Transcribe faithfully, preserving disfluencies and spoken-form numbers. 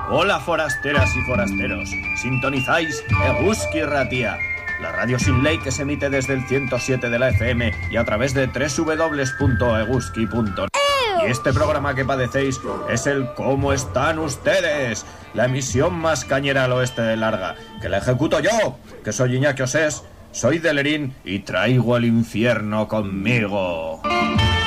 Hola forasteras y forasteros, sintonizáis Eguski Ratia, la radio sin ley que se emite desde el ciento siete de la F M y a través de doble u doble u doble u punto eguski punto net. Y este programa que padecéis es el ¿Cómo están ustedes? La emisión más cañera al oeste de Larga, que la ejecuto yo, que soy Iñaki Osés, soy de Lerín y traigo el infierno conmigo.